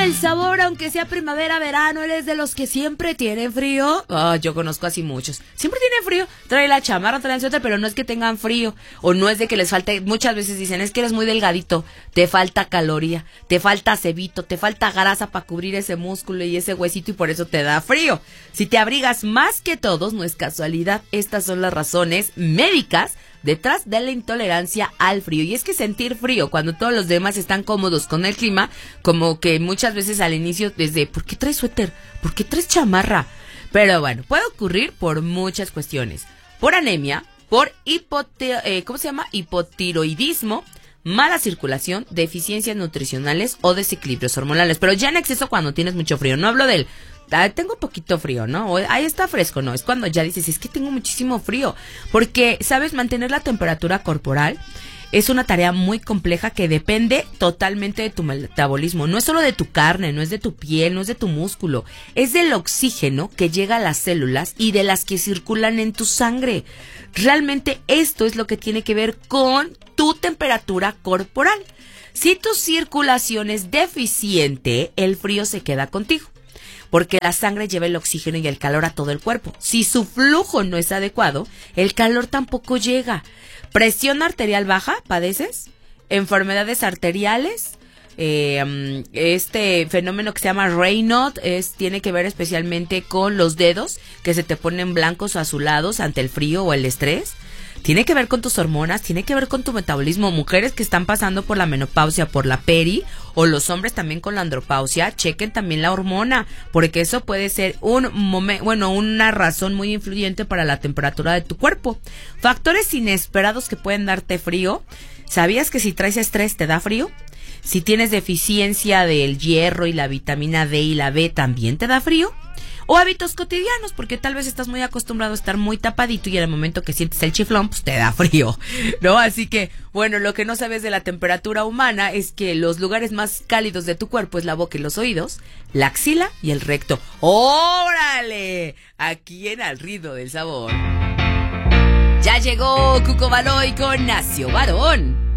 del sabor, aunque sea primavera, verano, ¿eres de los que siempre tienen frío? Yo conozco así muchos. Siempre tienen frío, trae la chamarra, trae el suéter, pero no es que tengan frío, o no es de que les falte, muchas veces dicen, es que eres muy delgadito, te falta caloría, te falta cebito, te falta grasa para cubrir ese músculo y ese huesito y por eso te da frío. Si te abrigas más que todos, no es casualidad, estas son las razones médicas detrás de la intolerancia al frío. Y es que sentir frío cuando todos los demás están cómodos con el clima, como que muchas veces al inicio desde ¿por qué traes suéter? ¿Por qué traes chamarra? Pero bueno, puede ocurrir por muchas cuestiones. Por anemia, por hipotiroidismo, mala circulación, deficiencias nutricionales o desequilibrios hormonales. Pero ya en exceso cuando tienes mucho frío. No hablo del tengo un poquito frío, ¿no? O ahí está fresco, no. Es cuando ya dices, es que tengo muchísimo frío. Porque, ¿sabes? Mantener la temperatura corporal es una tarea muy compleja que depende totalmente de tu metabolismo. No es solo de tu carne, no es de tu piel, no es de tu músculo. Es del oxígeno que llega a las células y de las que circulan en tu sangre. Realmente esto es lo que tiene que ver con tu temperatura corporal. Si tu circulación es deficiente, el frío se queda contigo, porque la sangre lleva el oxígeno y el calor a todo el cuerpo. Si su flujo no es adecuado, el calor tampoco llega. Presión arterial baja, ¿padeces? Enfermedades arteriales, este fenómeno que se llama Raynaud tiene que ver especialmente con los dedos que se te ponen blancos o azulados ante el frío o el estrés. Tiene que ver con tus hormonas, tiene que ver con tu metabolismo. Mujeres que están pasando por la menopausia, por la o los hombres también con la andropausia, chequen también la hormona, porque eso puede ser una razón muy influyente para la temperatura de tu cuerpo. Factores inesperados que pueden darte frío. ¿Sabías que si traes estrés te da frío? Si tienes deficiencia del hierro y la vitamina D y la B, ¿también te da frío? O hábitos cotidianos, porque tal vez estás muy acostumbrado a estar muy tapadito y en el momento que sientes el chiflón, pues te da frío, ¿no? Así que, bueno, lo que no sabes de la temperatura humana es que los lugares más cálidos de tu cuerpo es la boca y los oídos, la axila y el recto. ¡Órale! Aquí en Al Ritmo del Sabor. Ya llegó Cuco Baloy con Nacio Varón.